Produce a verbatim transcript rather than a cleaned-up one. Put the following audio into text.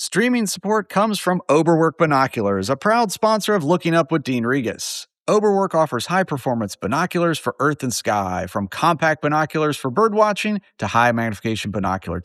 Streaming support comes from Oberwerk Binoculars, a proud sponsor of Looking Up with Dean Regas. Oberwerk offers high-performance binoculars for earth and sky, from compact binoculars for birdwatching to high-magnification binocular